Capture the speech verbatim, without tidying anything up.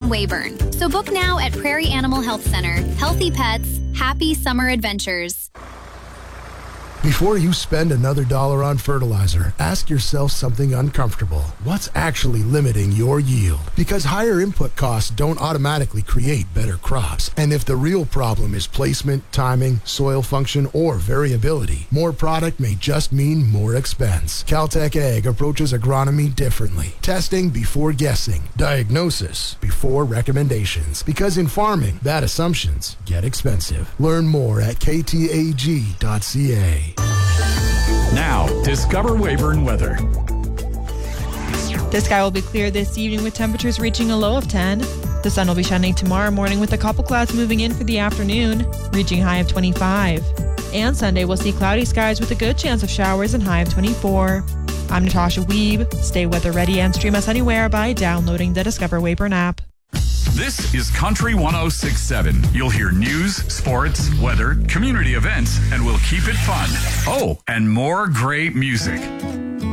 Weyburn. So book now at Prairie Animal Health Center. Healthy pets, happy summer adventures. Before you spend another dollar on fertilizer, ask yourself something uncomfortable. What's actually limiting your yield? Because higher input costs don't automatically create better crops. And if the real problem is placement, timing, soil function, or variability, more product may just mean more expense. Caltech Ag approaches agronomy differently. Testing before guessing. Diagnosis before recommendations. Because in farming, bad assumptions get expensive. Learn more at k t a g dot c a. Now, Discover Weyburn weather. The sky will be clear this evening with temperatures reaching a low of ten. The sun will be shining tomorrow morning with a couple clouds moving in for the afternoon, reaching high of twenty-five. And Sunday we'll see cloudy skies with a good chance of showers and high of twenty-four. I'm Natasha Weeb. Stay weather ready and stream us anywhere by downloading the Discover Weyburn app. This is Country one oh six point seven. You'll hear news, sports, weather, community events, and we'll keep it fun. Oh, and more great music.